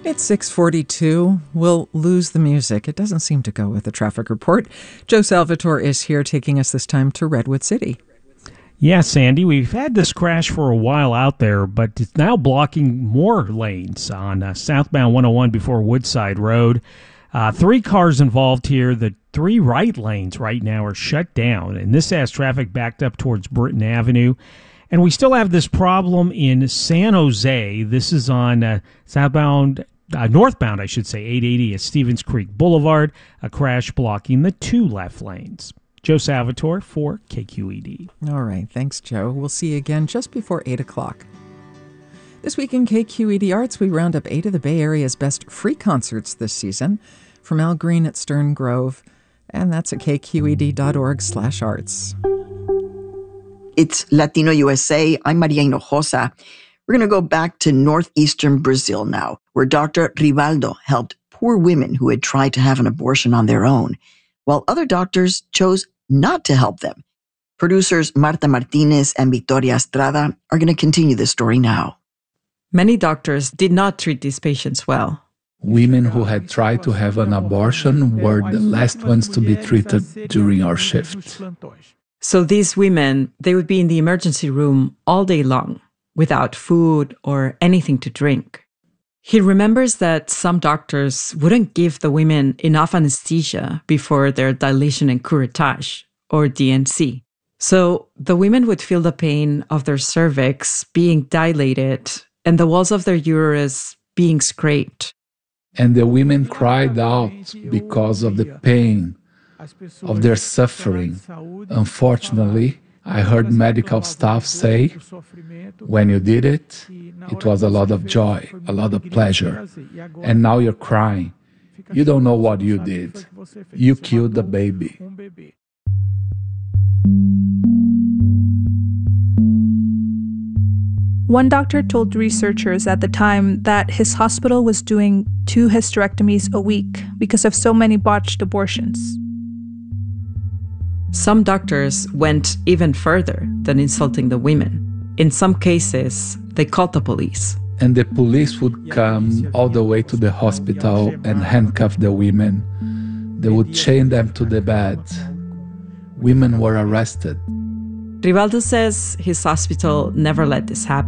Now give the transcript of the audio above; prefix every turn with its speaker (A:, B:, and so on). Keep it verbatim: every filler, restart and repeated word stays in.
A: It's six forty-two. We'll lose the music. It doesn't seem to go with the traffic report. Joe Salvatore is here taking us this time to Redwood City.
B: Yeah, Sandy, we've had this crash for a while out there, but it's now blocking more lanes on uh, southbound one oh one before Woodside Road. Uh, three cars involved here. The three right lanes right now are shut down, and this has traffic backed up towards Britton Avenue. And we still have this problem in San Jose. This is on uh, southbound, uh, northbound, I should say, eight eighty at Stevens Creek Boulevard, a crash blocking the two left lanes. Joe Salvatore for K Q E D.
A: All right. Thanks, Joe. We'll see you again just before eight o'clock. This week in K Q E D Arts, we round up eight of the Bay Area's best free concerts this season from Al Green at Stern Grove, and that's at k q e d dot org slash arts.
C: It's Latino U S A. I'm Maria Hinojosa. We're going to go back to northeastern Brazil now, where Doctor Rivaldo helped poor women who had tried to have an abortion on their own, while other doctors chose not to help them. Producers Marta Martinez and Victoria Estrada are going to continue the story now.
D: Many doctors did not treat these patients well.
E: Women who had tried to have an abortion were the last ones to be treated during our shift.
D: So these women, they would be in the emergency room all day long, without food or anything to drink. He remembers that some doctors wouldn't give the women enough anesthesia before their dilation and curettage, or D N C. So the women would feel the pain of their cervix being dilated and the walls of their uterus being scraped.
E: And the women cried out because of the pain, of their suffering. Unfortunately, I heard medical staff say, when you did it, it was a lot of joy, a lot of pleasure. And now you're crying. You don't know what you did. You killed the baby.
F: One doctor told researchers at the time that his hospital was doing two hysterectomies a week because of so many botched abortions.
D: Some doctors went even further than insulting the women. In some cases, they called the police.
E: And the police would come all the way to the hospital and handcuff the women. They would chain them to the bed. Women were arrested.
D: Rivaldo says his hospital never let this happen.